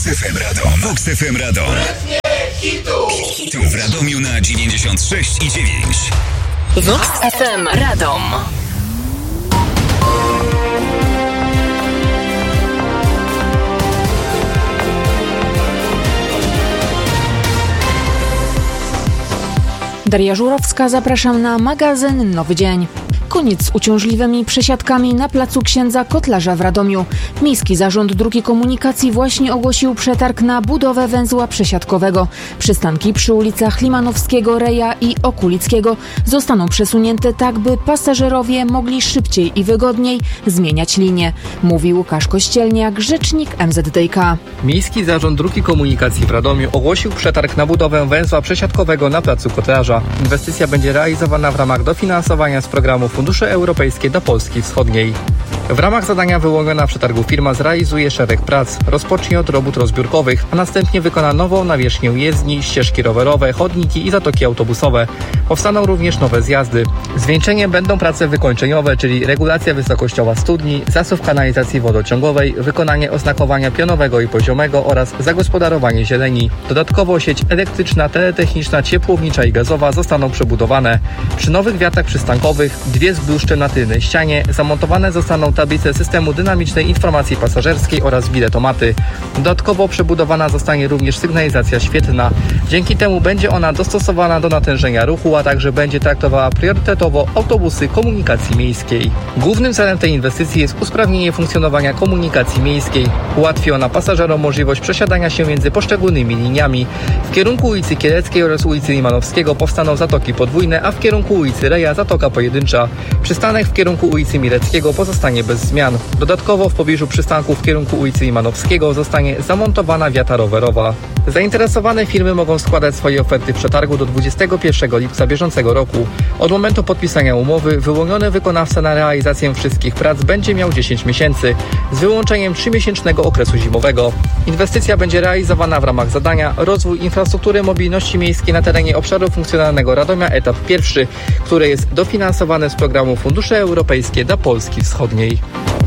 FM Radom. Vox FM Radom. Hitów w Radomiu na 96,9. Vox FM Radom. Daria Żurowska, zapraszam na magazyn Nowy Dzień. Koniec z uciążliwymi przesiadkami na placu Księdza Kotlarza w Radomiu. Miejski Zarząd Dróg i Komunikacji właśnie ogłosił przetarg na budowę węzła przesiadkowego. Przystanki przy ulicach Limanowskiego, Reja i Okulickiego zostaną przesunięte tak, by pasażerowie mogli szybciej i wygodniej zmieniać linię. Mówi Łukasz Kościelniak, rzecznik MZDiK. Miejski Zarząd Dróg i Komunikacji w Radomiu ogłosił przetarg na budowę węzła przesiadkowego na placu Kotlarza. Inwestycja będzie realizowana w ramach dofinansowania z programu Fundusze Europejskie do Polski Wschodniej. W ramach zadania wyłoniona w przetargu firma zrealizuje szereg prac. Rozpocznie od robót rozbiórkowych, a następnie wykona nową nawierzchnię jezdni, ścieżki rowerowe, chodniki i zatoki autobusowe. Powstaną również nowe zjazdy. Zwieńczeniem będą prace wykończeniowe, czyli regulacja wysokościowa studni, zasów kanalizacji wodociągowej, wykonanie oznakowania pionowego i poziomego oraz zagospodarowanie zieleni. Dodatkowo sieć elektryczna, teletechniczna, ciepłownicza i gazowa zostaną przebudowane. Przy nowych wiatrach przystankowych 2 zbluszcze na tylnej ścianie, zamontowane zostaną tablice systemu dynamicznej informacji pasażerskiej oraz biletomaty. Dodatkowo przebudowana zostanie również sygnalizacja świetlna. Dzięki temu będzie ona dostosowana do natężenia ruchu, a także będzie traktowała priorytetowo autobusy komunikacji miejskiej. Głównym celem tej inwestycji jest usprawnienie funkcjonowania komunikacji miejskiej. Ułatwi ona pasażerom możliwość przesiadania się między poszczególnymi liniami. W kierunku ulicy Kieleckiej oraz ulicy Limanowskiego powstaną zatoki podwójne, a w kierunku ulicy Reja zatoka pojedyncza. Przystanek w kierunku ulicy Mileckiego pozostanie bez zmian. Dodatkowo w pobliżu przystanku w kierunku ulicy Limanowskiego zostanie zamontowana wiata rowerowa. Zainteresowane firmy mogą składać swoje oferty w przetargu do 21 lipca bieżącego roku. Od momentu podpisania umowy wyłoniony wykonawca na realizację wszystkich prac będzie miał 10 miesięcy, z wyłączeniem 3-miesięcznego okresu zimowego. Inwestycja będzie realizowana w ramach zadania Rozwój infrastruktury mobilności miejskiej na terenie obszaru funkcjonalnego Radomia, etap pierwszy, który jest dofinansowany z programu Fundusze Europejskie dla Polski Wschodniej.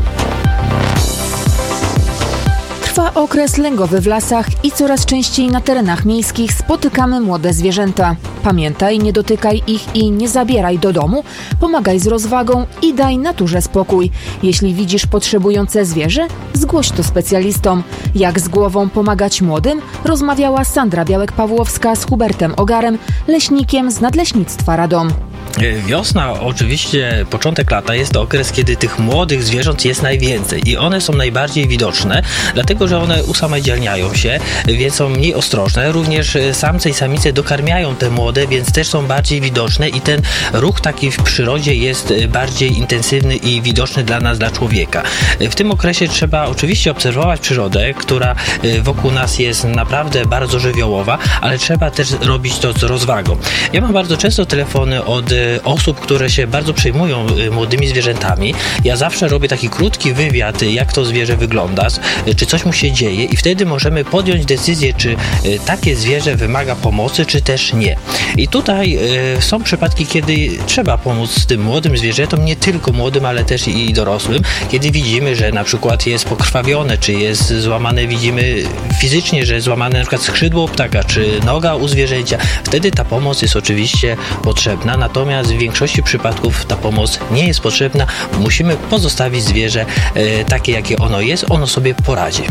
Trwa okres lęgowy w lasach i coraz częściej na terenach miejskich spotykamy młode zwierzęta. Pamiętaj, nie dotykaj ich i nie zabieraj do domu, pomagaj z rozwagą i daj naturze spokój. Jeśli widzisz potrzebujące zwierzę, zgłoś to specjalistom. Jak z głową pomagać młodym, rozmawiała Sandra Białek-Pawłowska z Hubertem Ogarem, leśnikiem z Nadleśnictwa Radom. Wiosna, oczywiście początek lata jest to okres, kiedy tych młodych zwierząt jest najwięcej i one są najbardziej widoczne, dlatego że one usamodzielniają się, więc są mniej ostrożne. Również samce i samice dokarmiają te młode, więc też są bardziej widoczne i ten ruch taki w przyrodzie jest bardziej intensywny i widoczny dla nas, dla człowieka. W tym okresie trzeba oczywiście obserwować przyrodę, która wokół nas jest naprawdę bardzo żywiołowa, ale trzeba też robić to z rozwagą. Ja mam bardzo często telefony od osób, które się bardzo przejmują młodymi zwierzętami. Ja zawsze robię taki krótki wywiad, jak to zwierzę wygląda, czy coś mu się dzieje i wtedy możemy podjąć decyzję, czy takie zwierzę wymaga pomocy, czy też nie. I tutaj są przypadki, kiedy trzeba pomóc tym młodym zwierzętom, nie tylko młodym, ale też i dorosłym, kiedy widzimy, że na przykład jest pokrwawione, czy jest złamane, widzimy fizycznie, że jest złamane na przykład skrzydło ptaka, czy noga u zwierzęcia. Wtedy ta pomoc jest oczywiście potrzebna, natomiast w większości przypadków ta pomoc nie jest potrzebna. Musimy pozostawić zwierzę takie, jakie ono jest, ono sobie poradzi.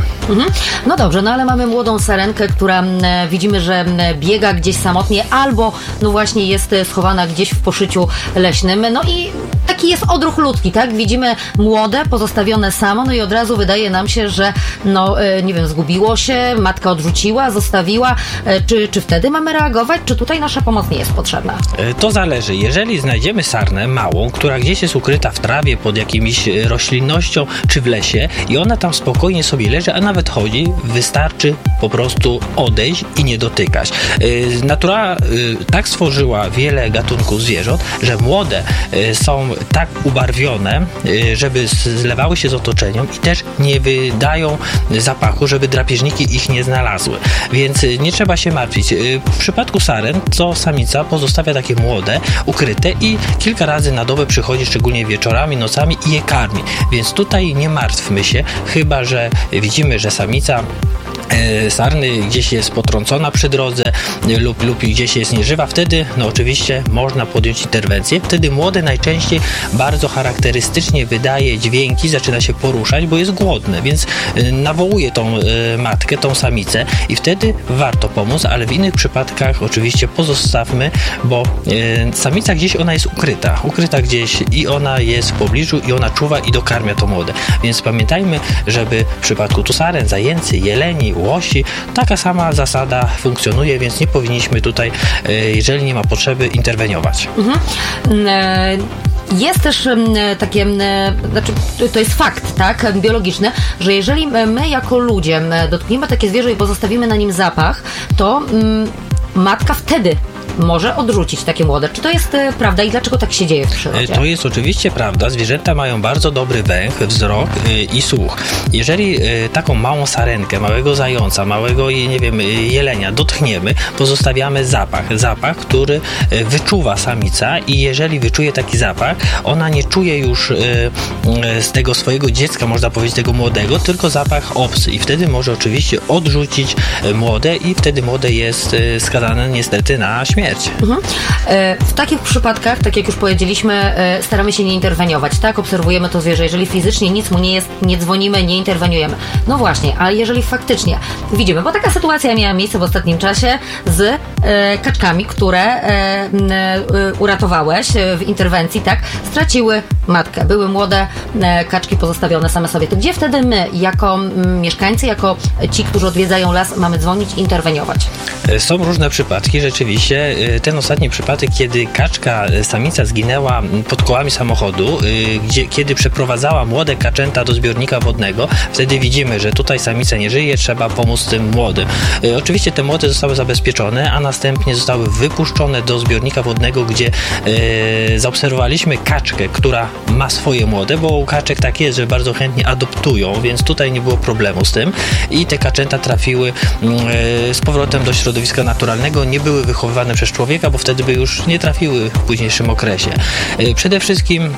No dobrze, no ale mamy młodą sarenkę, która widzimy, że biega gdzieś samotnie albo no właśnie jest schowana gdzieś w poszyciu leśnym. No i taki jest odruch ludzki, tak? Widzimy młode, pozostawione samo, no i od razu wydaje nam się, że no nie wiem, zgubiło się, matka odrzuciła, zostawiła. Czy wtedy mamy reagować? Czy tutaj nasza pomoc nie jest potrzebna? To zależy. Jeżeli znajdziemy sarnę małą, która gdzieś jest ukryta w trawie, pod jakimś roślinnością, czy w lesie i ona tam spokojnie sobie leży, a nawet chodzi, wystarczy po prostu odejść i nie dotykać. Natura tak stworzyła wiele gatunków zwierząt, że młode są tak ubarwione, żeby zlewały się z otoczeniem i też nie wydają zapachu, żeby drapieżniki ich nie znalazły. Więc nie trzeba się martwić. W przypadku saren, co samica pozostawia takie młode, ukryte i kilka razy na dobę przychodzi, szczególnie wieczorami, nocami i je karmi. Więc tutaj nie martwmy się, chyba że widzimy, że samica sarny gdzieś jest potrącona przy drodze lub gdzieś jest nieżywa, wtedy oczywiście można podjąć interwencję. Wtedy młode najczęściej bardzo charakterystycznie wydaje dźwięki, zaczyna się poruszać, bo jest głodne, więc nawołuje tą matkę, tą samicę i wtedy warto pomóc, ale w innych przypadkach oczywiście pozostawmy, bo samica gdzieś ona jest ukryta gdzieś i ona jest w pobliżu i ona czuwa i dokarmia to młode. Więc pamiętajmy, żeby w przypadku tu saren, zajęcy, jeleni, łosi, taka sama zasada funkcjonuje, więc nie powinniśmy tutaj, jeżeli nie ma potrzeby, interweniować. Jest też takie, to jest fakt, tak, biologiczny, że jeżeli my jako ludzie dotkniemy takie zwierzę i pozostawimy na nim zapach, to matka wtedy może odrzucić takie młode. Czy to jest prawda i dlaczego tak się dzieje w przyrodzie? To jest oczywiście prawda. Zwierzęta mają bardzo dobry węch, wzrok i słuch. Jeżeli taką małą sarenkę, małego zająca, małego, nie wiem, jelenia dotkniemy, pozostawiamy zapach, który wyczuwa samica i jeżeli wyczuje taki zapach, ona nie czuje już z tego swojego dziecka, można powiedzieć, tego młodego, tylko zapach obcy i wtedy może oczywiście odrzucić młode i wtedy młode jest skazane niestety na śmierć. W takich przypadkach, tak jak już powiedzieliśmy, staramy się nie interweniować, tak? Obserwujemy to zwierzę. Jeżeli fizycznie nic mu nie jest, nie dzwonimy, nie interweniujemy. No właśnie, ale jeżeli faktycznie widzimy, bo taka sytuacja miała miejsce w ostatnim czasie z kaczkami, które uratowałeś w interwencji, tak? Straciły matkę. Były młode kaczki pozostawione same sobie. To gdzie wtedy my, jako mieszkańcy, jako ci, którzy odwiedzają las, mamy dzwonić i interweniować? Są różne przypadki, rzeczywiście. Ten ostatni przypadek, kiedy kaczka, samica zginęła pod kołami samochodu, kiedy przeprowadzała młode kaczęta do zbiornika wodnego, wtedy widzimy, że tutaj samica nie żyje, trzeba pomóc tym młodym. Oczywiście te młode zostały zabezpieczone, a następnie zostały wypuszczone do zbiornika wodnego, gdzie zaobserwowaliśmy kaczkę, która ma swoje młode, bo u kaczek tak jest, że bardzo chętnie adoptują, więc tutaj nie było problemu z tym i te kaczęta trafiły z powrotem do środowiska naturalnego, nie były wychowywane przez człowieka, bo wtedy by już nie trafiły w późniejszym okresie. Przede wszystkim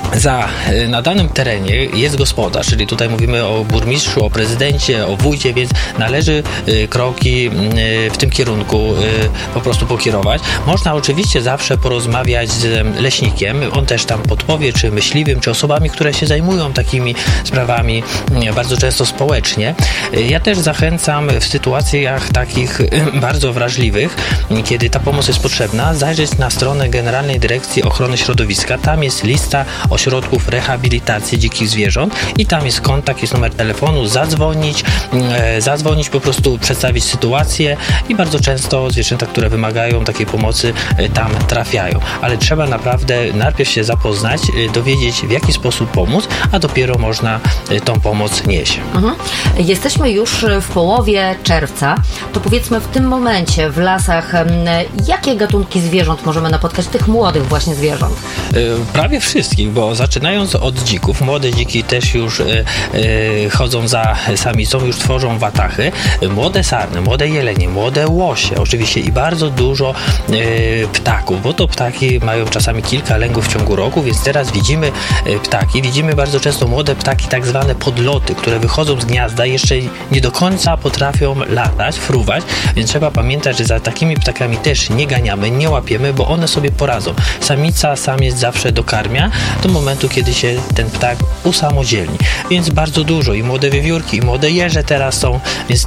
na danym terenie jest gospodarz, czyli tutaj mówimy o burmistrzu, o prezydencie, o wójcie, więc należy kroki w tym kierunku po prostu pokierować. Można oczywiście zawsze porozmawiać z leśnikiem, on też tam podpowie, czy myśliwym, czy osobami, które się zajmują takimi sprawami bardzo często społecznie. Ja też zachęcam w sytuacjach takich bardzo wrażliwych, kiedy ta pomoc jest potrzebna, zajrzeć na stronę Generalnej Dyrekcji Ochrony Środowiska. Tam jest lista ośrodków rehabilitacji dzikich zwierząt i tam jest kontakt, jest numer telefonu, zadzwonić, po prostu przedstawić sytuację i bardzo często zwierzęta, które wymagają takiej pomocy, tam trafiają. Ale trzeba naprawdę najpierw się zapoznać, dowiedzieć, w jaki sposób pomóc, a dopiero można tą pomoc nieść. Jesteśmy już w połowie czerwca, to powiedzmy w tym momencie w lasach, jakie gatunki zwierząt możemy napotkać, tych młodych właśnie zwierząt? Prawie wszystkich, bo zaczynając od dzików, młode dziki też już chodzą za samicą, już tworzą watachy, młode sarny, młode jelenie, młode łosie, oczywiście i bardzo dużo ptaków, bo to ptaki mają czasami kilka lęgów w ciągu roku, więc teraz widzimy ptaki, widzimy bardzo często młode ptaki, tak zwane podloty, które wychodzą z gniazda, jeszcze nie do końca potrafią latać, fruwać, więc trzeba pamiętać, że za takimi ptakami też nie ganiamy, nie łapiemy, bo one sobie poradzą. Samica, samiec zawsze dokarmia do momentu, kiedy się ten ptak usamodzielni. Więc bardzo dużo i młode wiewiórki, i młode jeże teraz są, więc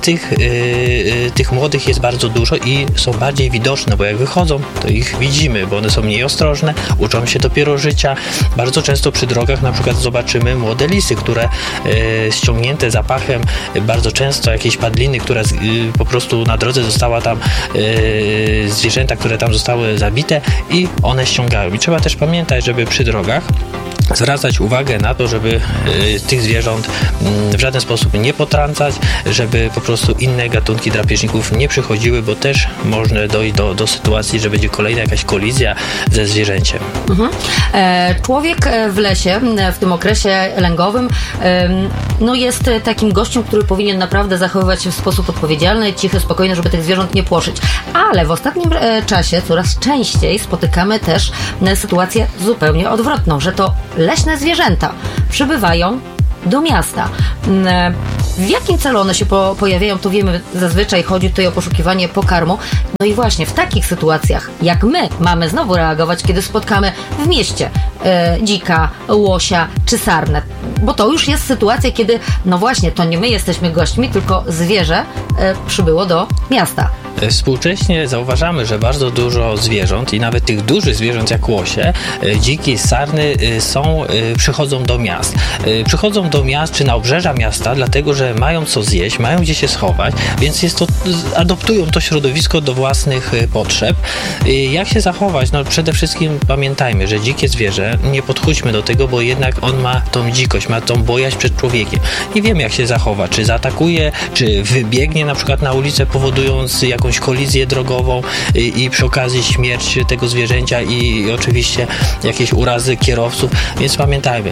tych młodych jest bardzo dużo i są bardziej widoczne, bo jak wychodzą, to ich widzimy, bo one są mniej ostrożne, uczą się dopiero życia. Bardzo często przy drogach na przykład zobaczymy młode lisy, które ściągnięte zapachem, bardzo często jakieś padliny, które po prostu na drodze została tam zwierzęta, które tam zostały zabite i one ściągają. I trzeba też pamiętać, żeby przy drogach zwracać uwagę na to, żeby tych zwierząt w żaden sposób nie potrącać, żeby po prostu inne gatunki drapieżników nie przychodziły, bo też można dojść do sytuacji, że będzie kolejna jakaś kolizja ze zwierzęciem. Człowiek w lesie, w tym okresie lęgowym, no jest takim gościem, który powinien naprawdę zachowywać się w sposób odpowiedzialny, cichy, spokojny, żeby tych zwierząt nie płoszyć. Ale w ostatnim czasie coraz częściej spotykamy też sytuację zupełnie odwrotną, że to leśne zwierzęta przybywają do miasta. w jakim celu one się pojawiają, to wiemy, zazwyczaj chodzi tutaj o poszukiwanie pokarmu. No i właśnie w takich sytuacjach, jak my mamy znowu reagować, kiedy spotkamy w mieście dzika, łosia czy sarnę. Bo to już jest sytuacja, kiedy no właśnie, to nie my jesteśmy gośćmi, tylko zwierzę przybyło do miasta. Współcześnie zauważamy, że bardzo dużo zwierząt i nawet tych dużych zwierząt jak łosie, dziki, sarny przychodzą do miast. Przychodzą do miast czy na obrzeża miasta, dlatego że mają co zjeść, mają gdzie się schować, więc adoptują to środowisko do własnych potrzeb. Jak się zachować? No przede wszystkim pamiętajmy, że dzikie zwierzę, nie podchodźmy do tego, bo jednak on ma tą dzikość, ma tą bojaźń przed człowiekiem. Nie wiemy jak się zachowa, czy zaatakuje, czy wybiegnie na przykład na ulicę, powodując jakąś kolizję drogową i przy okazji śmierć tego zwierzęcia i oczywiście jakieś urazy kierowców, więc pamiętajmy,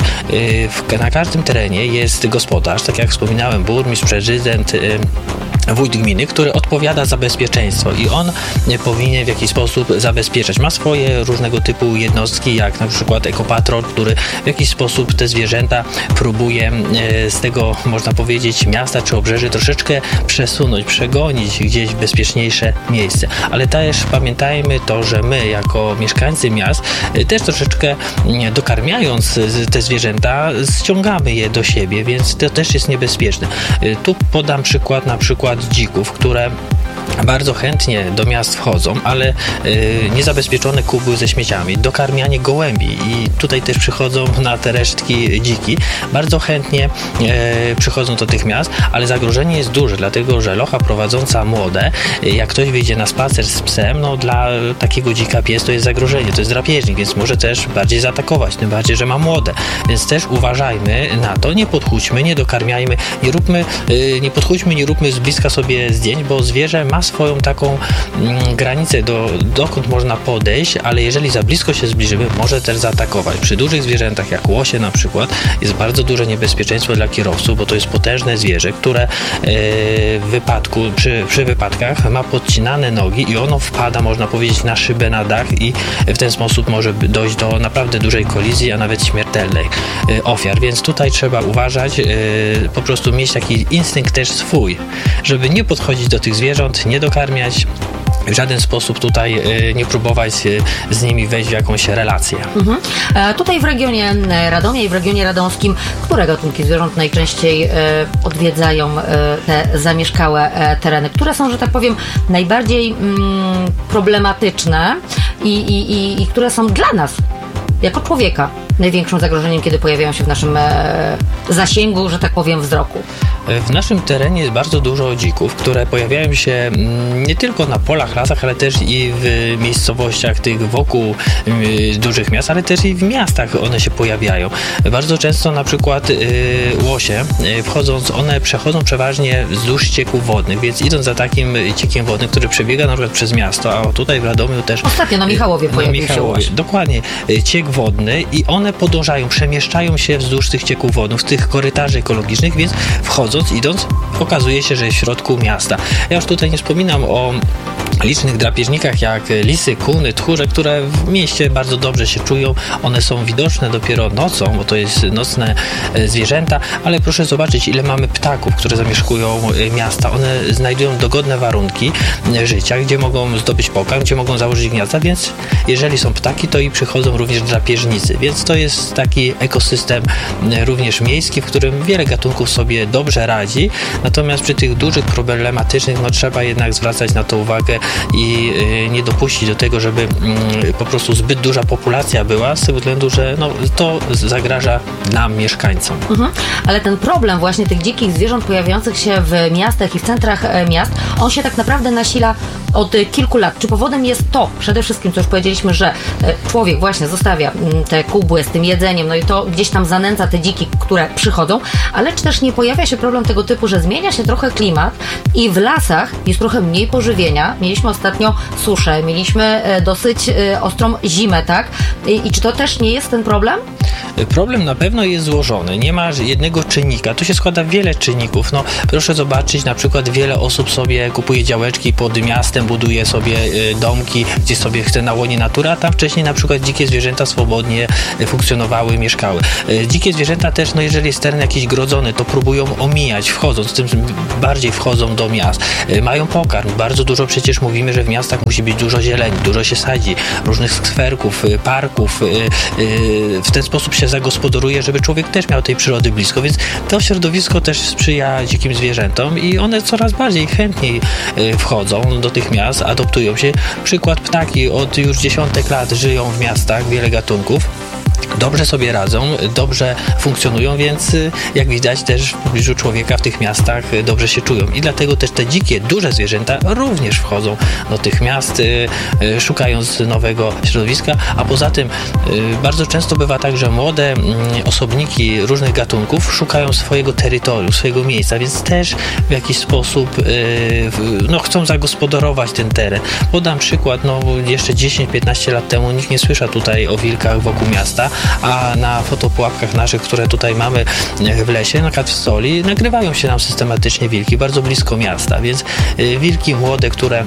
na każdym terenie jest gospodarz, tak jak wspominałem, burmistrz, prezydent, wójt gminy, który odpowiada za bezpieczeństwo i on powinien w jakiś sposób zabezpieczać. Ma swoje różnego typu jednostki, jak na przykład ekopatrol, który w jakiś sposób te zwierzęta próbuje z tego, można powiedzieć, miasta czy obrzeży troszeczkę przesunąć, przegonić gdzieś w bezpieczniejsze miejsce. Ale też pamiętajmy to, że my jako mieszkańcy miast też troszeczkę dokarmiając te zwierzęta ściągamy je do siebie, więc to też jest niebezpieczne. Tu podam przykład na przykład dzików, które bardzo chętnie do miast wchodzą, ale niezabezpieczone kubły ze śmieciami, dokarmianie gołębi i tutaj też przychodzą na te resztki dziki. Bardzo chętnie przychodzą do tych miast, ale zagrożenie jest duże, dlatego że locha prowadząca młode, jak ktoś wyjdzie na spacer z psem, no dla takiego dzika pies to jest zagrożenie, to jest drapieżnik, więc może też bardziej zaatakować, tym bardziej, że ma młode. Więc też uważajmy na to, nie podchódźmy, nie dokarmiajmy, nie podchódźmy, nie róbmy z bliska sobie zdjęć, bo zwierzę ma swoją taką granicę, dokąd można podejść, ale jeżeli za blisko się zbliżymy, może też zaatakować. Przy dużych zwierzętach, jak łosie na przykład, jest bardzo duże niebezpieczeństwo dla kierowców, bo to jest potężne zwierzę, które przy wypadkach ma podcinane nogi i ono wpada, można powiedzieć, na szybę, na dach i w ten sposób może dojść do naprawdę dużej kolizji, a nawet śmiertelnej ofiar, więc tutaj trzeba uważać, po prostu mieć taki instynkt też swój, żeby nie podchodzić do tych zwierząt, nie dokarmiać, w żaden sposób tutaj nie próbować z nimi wejść w jakąś relację. Tutaj w regionie Radomia i w regionie radomskim, które gatunki zwierząt najczęściej odwiedzają te zamieszkałe tereny? Które są, że tak powiem, najbardziej problematyczne i które są dla nas, jako człowieka, największym zagrożeniem, kiedy pojawiają się w naszym zasięgu, że tak powiem, wzroku? W naszym terenie jest bardzo dużo dzików, które pojawiają się nie tylko na polach, lasach, ale też i w miejscowościach tych wokół dużych miast, ale też i w miastach one się pojawiają. Bardzo często na przykład łosie one przechodzą przeważnie wzdłuż ścieków wodnych, więc idąc za takim ciekiem wodnym, który przebiega na przykład przez miasto, a tutaj w Radomiu też... Ostatnio na Michałowie pojawił się łoś. Dokładnie. Ciek wodny i one podążają, przemieszczają się wzdłuż tych cieków wodnych, tych korytarzy ekologicznych, więc idąc, okazuje się, że jest w środku miasta. Ja już tutaj nie wspominam o licznych drapieżnikach jak lisy, kuny, tchórze, które w mieście bardzo dobrze się czują. One są widoczne dopiero nocą, bo to jest nocne zwierzęta, ale proszę zobaczyć, ile mamy ptaków, które zamieszkują miasta. One znajdują dogodne warunki życia, gdzie mogą zdobyć pokarm, gdzie mogą założyć gniazda, więc jeżeli są ptaki, to i przychodzą również drapieżnicy, więc to jest taki ekosystem również miejski, w którym wiele gatunków sobie dobrze radzi, natomiast przy tych dużych, problematycznych, trzeba jednak zwracać na to uwagę i nie dopuścić do tego, żeby po prostu zbyt duża populacja była, z tego względu, że to zagraża nam, mieszkańcom. Ale ten problem właśnie tych dzikich zwierząt pojawiających się w miastach i w centrach miast, on się tak naprawdę nasila od kilku lat. Czy powodem jest to, przede wszystkim, co już powiedzieliśmy, że człowiek właśnie zostawia te kubły z tym jedzeniem, i to gdzieś tam zanęca te dziki, które przychodzą, ale czy też nie pojawia się problem tego typu, że zmienia się trochę klimat i w lasach jest trochę mniej pożywienia. Mieliśmy ostatnio suszę, mieliśmy dosyć ostrą zimę, tak? I czy to też nie jest ten problem? Problem na pewno jest złożony. Nie ma jednego czynnika. Tu się składa wiele czynników. No, proszę zobaczyć, na przykład wiele osób sobie kupuje działeczki pod miastem, buduje sobie domki, gdzie sobie chce na łonie natury, a tam wcześniej na przykład dzikie zwierzęta swobodnie funkcjonowały, mieszkały. Dzikie zwierzęta też, no jeżeli jest teren jakiś grodzony, to próbują omijać, wchodząc, tym bardziej wchodzą do miast. Mają pokarm. Bardzo dużo przecież mówimy, że w miastach musi być dużo zieleni, dużo się sadzi, różnych skwerków, parków. W ten sposób się zagospodaruje, żeby człowiek też miał tej przyrody blisko, więc to środowisko też sprzyja dzikim zwierzętom i one coraz bardziej chętniej wchodzą do tych miast, adoptują się. Przykład, ptaki od już dziesiątek lat żyją w miastach, wiele gatunków. Dobrze sobie radzą, dobrze funkcjonują, więc jak widać też w pobliżu człowieka w tych miastach dobrze się czują. I dlatego też te dzikie, duże zwierzęta również wchodzą do tych miast, szukając nowego środowiska, a poza tym bardzo często bywa tak, że młode osobniki różnych gatunków szukają swojego terytorium, swojego miejsca, więc też w jakiś sposób chcą zagospodarować ten teren. Podam przykład, jeszcze 10-15 lat temu nikt nie słyszał tutaj o wilkach wokół miasta, a na fotopułapkach naszych, które tutaj mamy w lesie, na przykład w Soli, nagrywają się nam systematycznie wilki bardzo blisko miasta, więc wilki młode, które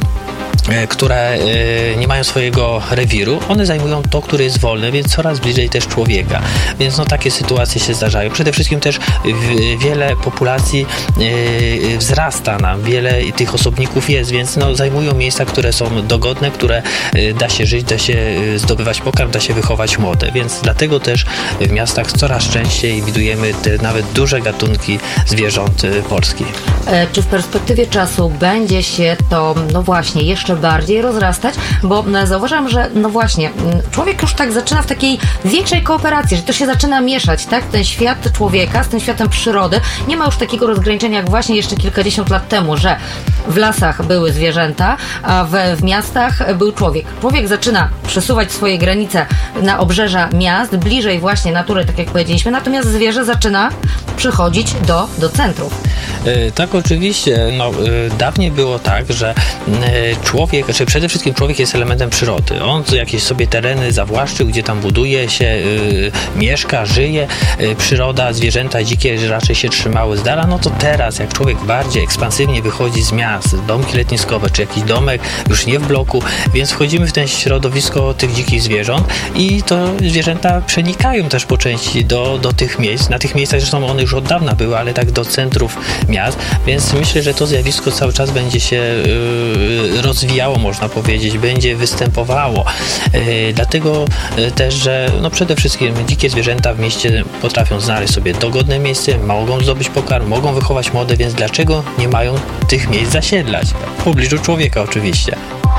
nie mają swojego rewiru, one zajmują to, które jest wolne, więc coraz bliżej też człowieka. Więc takie sytuacje się zdarzają. Przede wszystkim też wiele populacji wzrasta nam, wiele tych osobników jest, więc zajmują miejsca, które są dogodne, które da się żyć, da się zdobywać pokarm, da się wychować młode. Więc dlatego też w miastach coraz częściej widujemy te nawet duże gatunki zwierząt polskich. Czy w perspektywie czasu będzie się to, właśnie, jeszcze bardziej rozrastać? Bo zauważam, że człowiek już tak zaczyna w takiej większej kooperacji, że to się zaczyna mieszać, tak? Ten świat człowieka z tym światem przyrody. Nie ma już takiego rozgraniczenia jak właśnie jeszcze kilkadziesiąt lat temu, że w lasach były zwierzęta, a w miastach był człowiek. Człowiek zaczyna przesuwać swoje granice na obrzeża miast, bliżej właśnie natury, tak jak powiedzieliśmy, natomiast zwierzę zaczyna przychodzić do centrów. Tak, oczywiście. Dawniej było tak, że człowiek, przede wszystkim człowiek jest elementem przyrody. On jakieś sobie tereny zawłaszczył, gdzie tam buduje się, mieszka, żyje. Przyroda, zwierzęta dzikie raczej się trzymały z dala. To teraz, jak człowiek bardziej ekspansywnie wychodzi z miast, domki letniskowe, czy jakiś domek, już nie w bloku, więc wchodzimy w ten środowisko tych dzikich zwierząt i to zwierzęta przenikają też po części do tych miejsc. Na tych miejscach zresztą one już od dawna były, ale tak do centrów miast, więc myślę, że to zjawisko cały czas będzie się rozwijało, można powiedzieć, będzie występowało. Dlatego też, że przede wszystkim dzikie zwierzęta w mieście potrafią znaleźć sobie dogodne miejsce, mogą zdobyć pokarm, mogą wychować młode, więc dlaczego nie mają tych miejsc zasiedlać? W pobliżu człowieka oczywiście.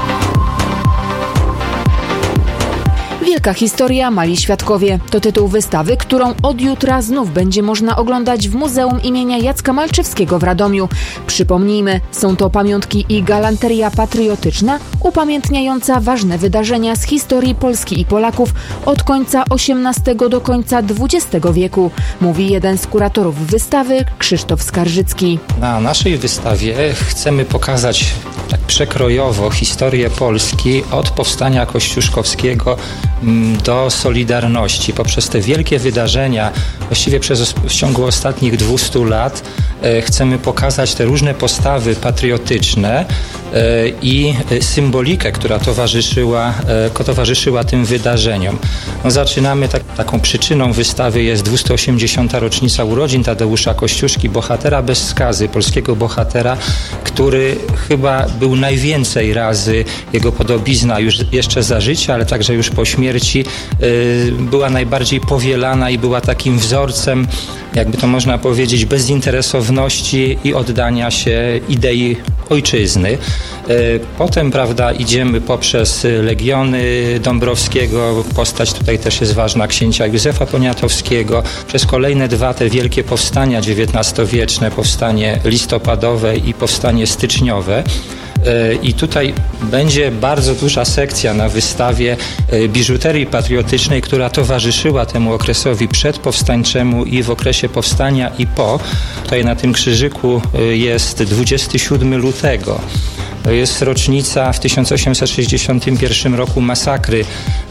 Wielka historia, mali świadkowie. To tytuł wystawy, którą od jutra znów będzie można oglądać w Muzeum imienia Jacka Malczewskiego w Radomiu. Przypomnijmy, są to pamiątki i galanteria patriotyczna upamiętniająca ważne wydarzenia z historii Polski i Polaków od końca XVIII do końca XX wieku, mówi jeden z kuratorów wystawy, Krzysztof Skarżycki. Na naszej wystawie chcemy pokazać tak przekrojowo historię Polski od powstania kościuszkowskiego do Solidarności. Poprzez te wielkie wydarzenia, właściwie w ciągu ostatnich 200 lat chcemy pokazać te różne postawy patriotyczne i symbolikę, która towarzyszyła tym wydarzeniom. Zaczynamy taką przyczyną wystawy jest 280. rocznica urodzin Tadeusza Kościuszki, bohatera bez skazy, polskiego bohatera, który chyba był najwięcej razy, jego podobizna już jeszcze za życia, ale także już po śmierci była najbardziej powielana i była takim wzorcem, jakby to można powiedzieć, bezinteresowności i oddania się idei ojczyzny. Potem, idziemy poprzez Legiony Dąbrowskiego, postać tutaj też jest ważna, księcia Józefa Poniatowskiego, przez kolejne dwa te wielkie powstania XIX-wieczne, powstanie listopadowe i powstanie styczniowe. I tutaj będzie bardzo duża sekcja na wystawie biżuterii patriotycznej, która towarzyszyła temu okresowi przedpowstańczemu i w okresie powstania i po. Tutaj na tym krzyżyku jest 27 lutego. To jest rocznica w 1861 roku masakry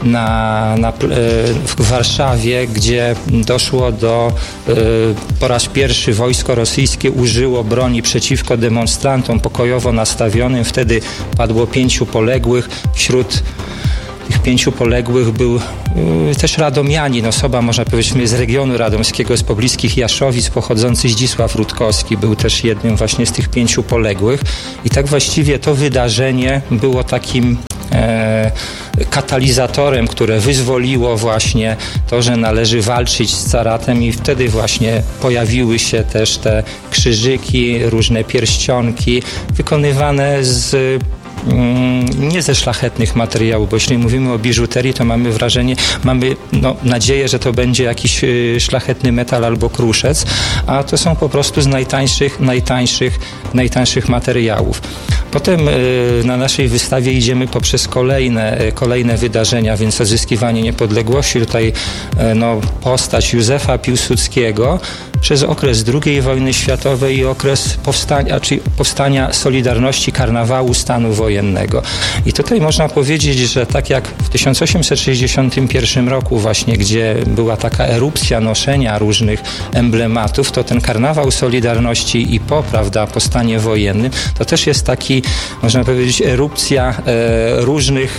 w Warszawie, gdzie doszło po raz pierwszy wojsko rosyjskie użyło broni przeciwko demonstrantom pokojowo nastawionym. Wtedy padło 5 poległych. Wśród tych 5 poległych był też radomianin, osoba, można powiedzieć, z regionu radomskiego, z pobliskich Jaszowic, pochodzący Zdzisław Rutkowski. Był też jednym właśnie z tych 5 poległych. I tak właściwie to wydarzenie było takim katalizatorem, które wyzwoliło właśnie to, że należy walczyć z caratem, i wtedy właśnie pojawiły się też te krzyżyki, różne pierścionki wykonywane nie ze szlachetnych materiałów, bo jeśli mówimy o biżuterii, to mamy nadzieję, że to będzie jakiś szlachetny metal albo kruszec, a to są po prostu z najtańszych materiałów. Potem na naszej wystawie idziemy poprzez kolejne wydarzenia, więc odzyskiwanie niepodległości. Tutaj postać Józefa Piłsudskiego przez okres II wojny światowej i okres powstania Solidarności, karnawału stanu wojennego. I tutaj można powiedzieć, że tak jak w 1861 roku właśnie, gdzie była taka erupcja noszenia różnych emblematów, to ten karnawał Solidarności i po stanie wojennym, to też jest taki, można powiedzieć, erupcja różnych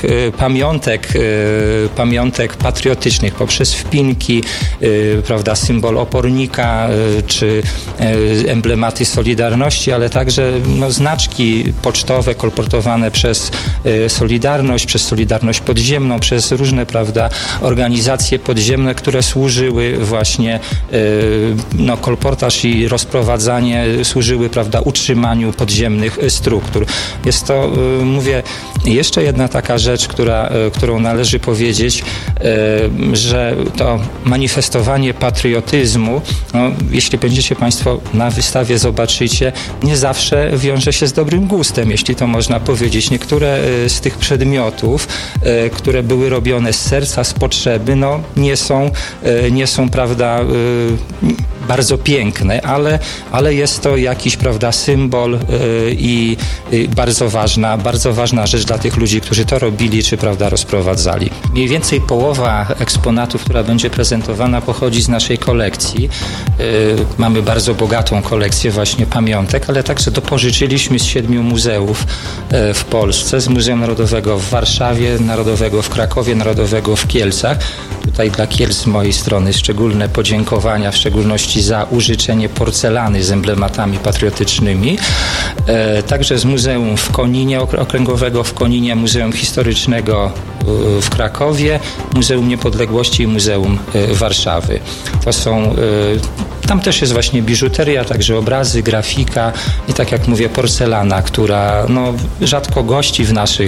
pamiątek patriotycznych poprzez wpinki, symbol opornika, czy emblematy Solidarności, ale także znaczki pocztowe kolportowane przez Solidarność, przez Solidarność Podziemną, przez różne, organizacje podziemne, które służyły właśnie, kolportaż i rozprowadzanie służyły, utrzymaniu podziemnych struktur. Jest to, mówię, jeszcze jedna taka rzecz, którą należy powiedzieć, że to manifestowanie patriotyzmu, jeśli będziecie Państwo na wystawie zobaczycie, nie zawsze wiąże się z dobrym gustem, jeśli to można powiedzieć. Niektóre z tych przedmiotów, które były robione z serca, z potrzeby, nie są, bardzo piękne, ale jest to jakiś, symbol i bardzo ważna rzecz dla tych ludzi, którzy to robili, czy, rozprowadzali. Mniej więcej połowa eksponatów, która będzie prezentowana, pochodzi z naszej kolekcji. Mamy bardzo bogatą kolekcję właśnie pamiątek, ale także dopożyczyliśmy z 7 muzeów w Polsce, z Muzeum Narodowego w Warszawie, Narodowego w Krakowie, Narodowego w Kielcach. Tutaj dla Kielc z mojej strony szczególne podziękowania, w szczególności za użyczenie porcelany z emblematami patriotycznymi. Także z Muzeum w Koninie, Okręgowego w Koninie, Muzeum Historycznego w Krakowie, Muzeum Niepodległości i Muzeum Warszawy. To są... Tam też jest właśnie biżuteria, także obrazy, grafika i, tak jak mówię, porcelana, która rzadko gości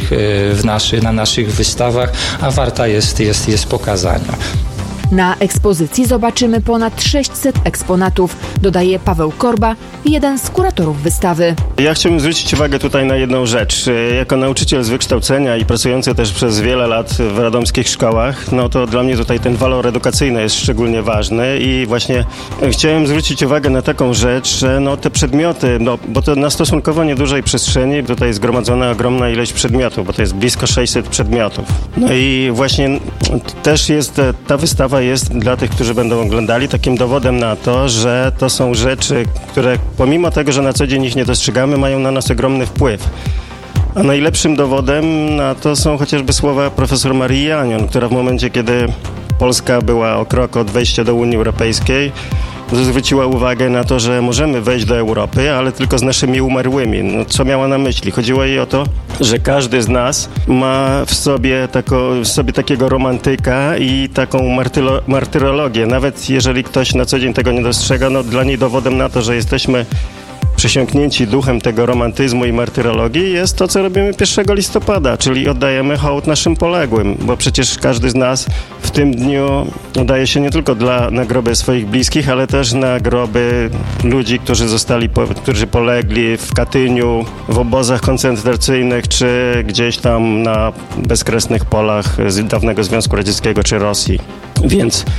na naszych wystawach, a warta jest pokazania. Na ekspozycji zobaczymy ponad 600 eksponatów, dodaje Paweł Korba, jeden z kuratorów wystawy. Ja chciałbym zwrócić uwagę tutaj na jedną rzecz. Jako nauczyciel z wykształcenia i pracujący też przez wiele lat w radomskich szkołach, to dla mnie tutaj ten walor edukacyjny jest szczególnie ważny i właśnie chciałem zwrócić uwagę na taką rzecz, że te przedmioty, bo to na stosunkowo niedużej przestrzeni tutaj zgromadzona ogromna ilość przedmiotów, bo to jest blisko 600 przedmiotów. I właśnie też ta wystawa jest dla tych, którzy będą oglądali, takim dowodem na to, że to są rzeczy, które pomimo tego, że na co dzień ich nie dostrzegamy, mają na nas ogromny wpływ. A najlepszym dowodem na to są chociażby słowa profesor Marii Janion, która w momencie, kiedy Polska była o krok od wejścia do Unii Europejskiej, zwróciła uwagę na to, że możemy wejść do Europy, ale tylko z naszymi umarłymi. Co miała na myśli? Chodziło jej o to, że każdy z nas ma w sobie takiego romantyka i taką martyrologię. Nawet jeżeli ktoś na co dzień tego nie dostrzega, dla niej dowodem na to, że jesteśmy przesiąknięci duchem tego romantyzmu i martyrologii, jest to, co robimy 1 listopada, czyli oddajemy hołd naszym poległym, bo przecież każdy z nas w tym dniu oddaje się nie tylko na groby swoich bliskich, ale też na groby ludzi, którzy polegli w Katyniu, w obozach koncentracyjnych, czy gdzieś tam na bezkresnych polach z dawnego Związku Radzieckiego czy Rosji. Więc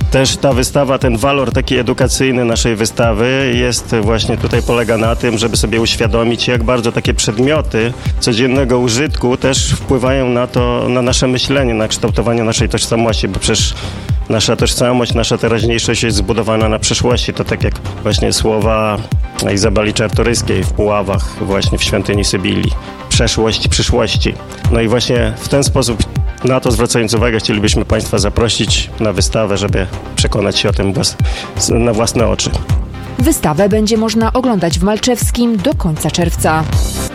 Też ta wystawa, ten walor taki edukacyjny naszej wystawy jest właśnie tutaj, polega na tym, żeby sobie uświadomić, jak bardzo takie przedmioty codziennego użytku też wpływają na nasze myślenie, na kształtowanie naszej tożsamości, bo przecież nasza tożsamość, nasza teraźniejszość jest zbudowana na przeszłości. To tak jak właśnie słowa Izabeli Czartoryskiej w Puławach, właśnie w Świątyni Sybilii. Przeszłość przyszłości. No i właśnie w ten sposób, na to zwracając uwagę, chcielibyśmy Państwa zaprosić na wystawę, żeby przekonać się o tym na własne oczy. Wystawę będzie można oglądać w Malczewskim do końca czerwca.